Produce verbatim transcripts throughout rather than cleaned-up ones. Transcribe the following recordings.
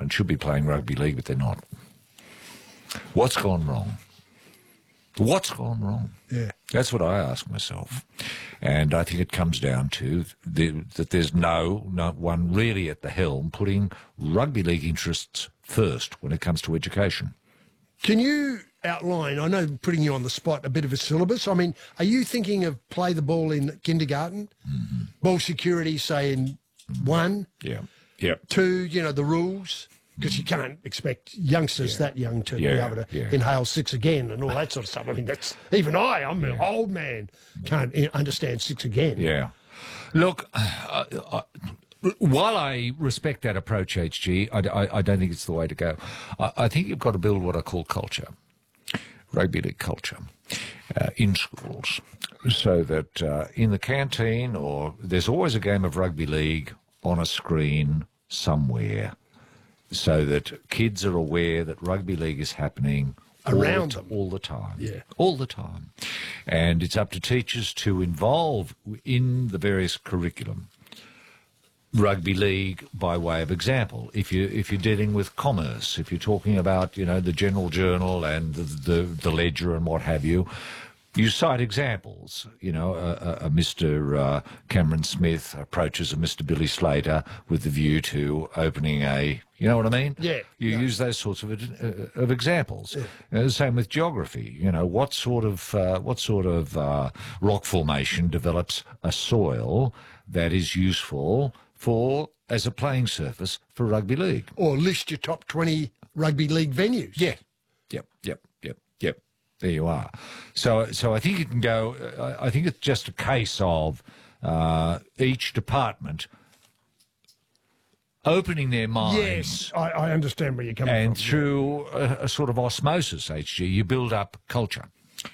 department should be playing rugby league, but they're not. What's gone wrong? What's gone wrong? Yeah. That's what I ask myself. And I think it comes down to the, that there's no, no one really at the helm putting rugby league interests first when it comes to education. Can you outline, I know putting you on the spot, a bit of a syllabus. I mean, are you thinking of play the ball in kindergarten? Mm-hmm. Ball security, say, in one? Yeah. Yep. Two, you know, the rules? Because you can't expect youngsters yeah. that young to yeah, be able to yeah. inhale six again and all that sort of stuff. I mean, that's even I, I'm yeah. an old man, can't understand six again. Yeah. Look, uh, uh, while I respect that approach, H G, I, I, I don't think it's the way to go. I, I think you've got to build what I call culture, rugby league culture, uh, in schools, so that uh, in the canteen or there's always a game of rugby league on a screen somewhere, so that kids are aware that rugby league is happening around all them the, all the time. Yeah. All the time. And it's up to teachers to involve in the various curriculum rugby league by way of example. If you if you're dealing with commerce, if you're talking about, you know, the General Journal and the the, the Ledger and what have you, you cite examples. You know, a, a, a Mister Uh, Cameron Smith approaches a Mister Billy Slater with the view to opening a, you know what I mean? Yeah. You yeah. use those sorts of uh, of examples. Yeah. Uh, same with geography. You know, what sort of uh, what sort of uh, rock formation develops a soil that is useful for as a playing surface for rugby league? Or list your top twenty rugby league venues. Yeah. Yep. Yep. Yep. Yep. There you are. So, so I think it can go. I, I think it's just a case of uh, each department opening their minds. Yes, I, I understand where you're coming and from. And through a, a sort of osmosis, H G, you build up culture,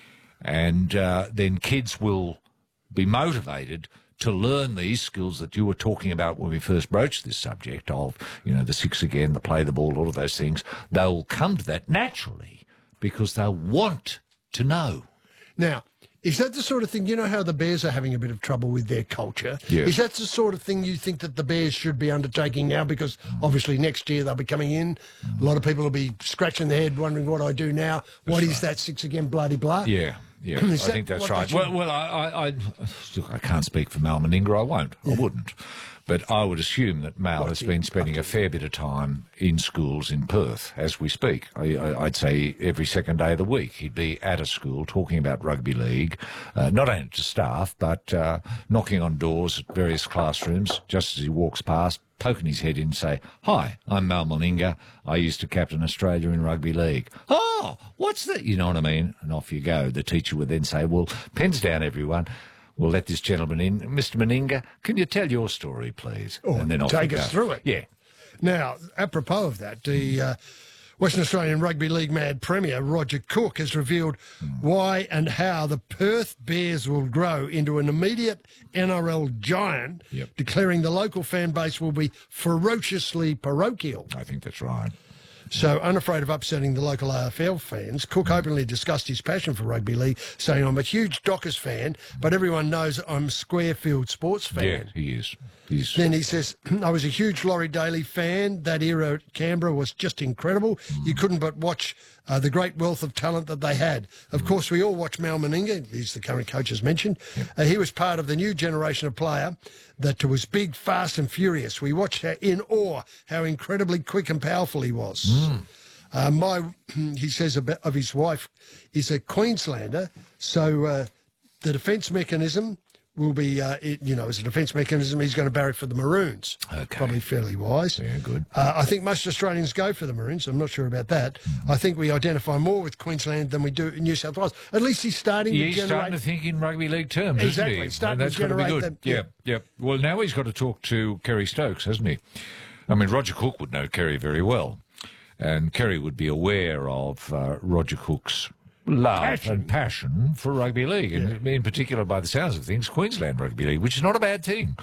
and uh, then kids will be motivated to learn these skills that you were talking about when we first broached this subject of, you know, the six again, the play the ball, all of those things. They'll come to that naturally, because they want to know. Now, is that the sort of thing, you know how the Bears are having a bit of trouble with their culture? Yeah. Is that the sort of thing you think that the Bears should be undertaking now? Because obviously next year they'll be coming in. A lot of people will be scratching their head wondering what I do now. That's what is right. that six again, bloody blah? Yeah, yeah, I that think that's what right. they should- Well, well, I, I, I, look, I can't speak for Mal Meninga. I won't. Yeah. I wouldn't. But I would assume that Mal has been spending a fair bit of time in schools in Perth as we speak. I, I, I'd say every second day of the week he'd be at a school talking about rugby league, uh, not only to staff, but uh, knocking on doors at various classrooms just as he walks past, poking his head in and say, "Hi, I'm Mal Meninga. I used to captain Australia in rugby league." "Oh, what's that?" You know what I mean? And off you go. The teacher would then say, "Well, pens down, everyone. We'll let this gentleman in. Mister Meninga, can you tell your story, please?" Oh, and then off take you us go. through it. Yeah. Now, apropos of that, the uh, Western Australian Rugby League Mad Premier, Roger Cook, has revealed mm. why and how the Perth Bears will grow into an immediate N R L giant, Yep. declaring the local fan base will be ferociously parochial. I think that's right. So, unafraid of upsetting the local A F L fans, Cook openly discussed his passion for rugby league, saying, "I'm a huge Dockers fan, but everyone knows I'm a Squarefield Sports fan." Yeah, he is. He's... Then he says, "I was a huge Laurie Daly fan. That era at Canberra was just incredible. Mm. You couldn't but watch uh, the great wealth of talent that they had. Of mm. course, we all watch Mal Meninga. He's the current coach, as mentioned. Yep. Uh, he was part of the new generation of player that was big, fast and furious. We watched in awe how incredibly quick and powerful he was." Mm. Uh, my, he says about, of his wife, is a Queenslander, so uh, the defence mechanism will be, uh, it, you know, as a defence mechanism, he's going to barrack for the Maroons. Okay. Probably fairly wise. Yeah, good. Uh, I think most Australians go for the Maroons. I'm not sure about that. Mm. I think we identify more with Queensland than we do in New South Wales. At least he's starting yeah, to he's generate... starting to think in rugby league terms, exactly, isn't he? starting and that's to got to be generate good. them. Yeah. yeah, yeah. Well, now he's got to talk to Kerry Stokes, hasn't he? I mean, Roger Cook would know Kerry very well. And Kerry would be aware of uh, Roger Cook's love passion. and passion for rugby league, and Yeah. in particular, by the sounds of things, Queensland Rugby League, which is not a bad thing.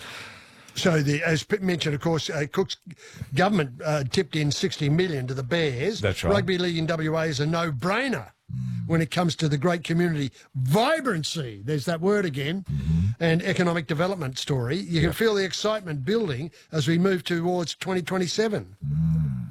So, the, as Pip mentioned, of course, uh, Cook's government uh, tipped in sixty million dollars to the Bears. That's right. Rugby league in W A is a no-brainer when it comes to the great community vibrancy, there's that word again, mm-hmm. and economic development story. You can yep. feel the excitement building as we move towards twenty twenty-seven. Mm.